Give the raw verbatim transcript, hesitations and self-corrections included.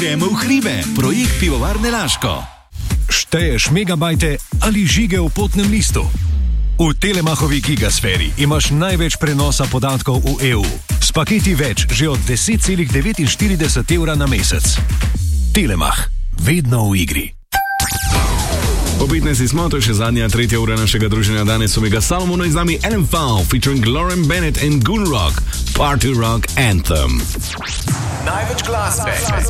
Gremo v hribe, projekt Pivovarne Laško. Šteješ megabajte ali žige v potnem listu? V Telemachovi gigasferi imaš največ prenosa podatkov v E U. S paketi več že od deset celih devetinštirideset evra na mesec. Telemach, vedno v igri. Po petnajsti smo, to je še zadnja, tretja ura našega druženja danes. Omega Salomono in z nami Ellen Fowl, featuring Lauren Bennett in Goon Rock, Party Rock Anthem. Največ glasbe